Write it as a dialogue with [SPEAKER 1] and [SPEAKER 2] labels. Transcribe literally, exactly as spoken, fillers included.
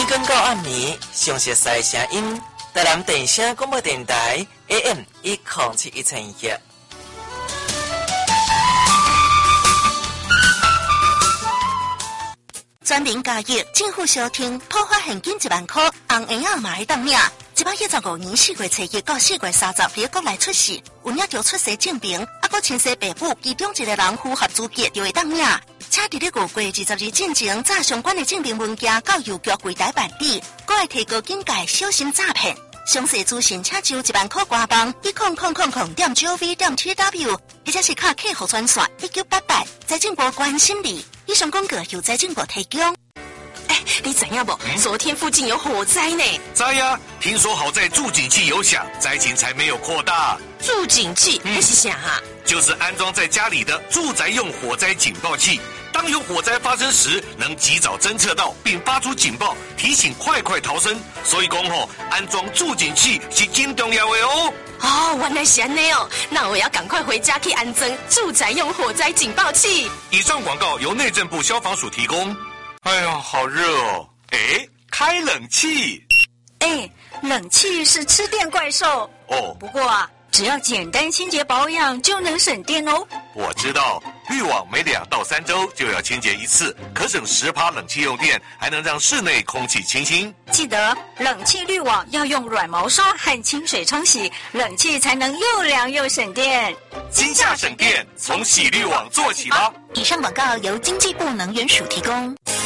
[SPEAKER 1] 天光到暗暝，详细赛声音，台南电声广播电台 A M 一零七一千赫。
[SPEAKER 2] 全民加入政府小厅，普发现金一万块，红圆仔嘛会当领。一百一十五年四月初一到四月三十日国内出世，有领着出生证明，啊，搁亲生父母其中一个人符合资格就会当领。请伫咧五月二十日进前，查相关的证明文件到邮局柜台办理，搁会提高警戒，小心诈骗。详细资讯请就一万块官网一空空空空点 gov 点 tw， 或者是卡客户专线一九八八，财政部关心你。以上广告由财政部提供。
[SPEAKER 3] 哎，你知影不？嗯、昨天附近有火灾呢。
[SPEAKER 4] 知呀，听说好在助警器有响，灾情才没有扩大。
[SPEAKER 3] 助警器那、嗯、是啥啊？
[SPEAKER 4] 就是安装在家里的住宅用火灾警报器。当有火灾发生时，能及早侦测到并发出警报，提醒快快逃生。所以讲吼，安装助警器是真重要的哦。
[SPEAKER 3] 哦，原来是安尼哦，那我要赶快回家去安装住宅用火灾警报器。
[SPEAKER 4] 以上广告由内政部消防署提供。哎呀，好热哦！哎，开冷气。
[SPEAKER 5] 哎，冷气是吃电怪兽
[SPEAKER 4] 哦。
[SPEAKER 5] 不过啊，只要简单清洁保养就能省电哦。
[SPEAKER 4] 我知道，滤网每两到三周就要清洁一次，可省十趴冷气用电，还能让室内空气清新。
[SPEAKER 5] 记得冷气滤网要用软毛刷和清水冲洗，冷气才能又凉又省电。
[SPEAKER 4] 今夏省电，从洗滤网做起吧。
[SPEAKER 2] 以上广告由经济部能源署提供。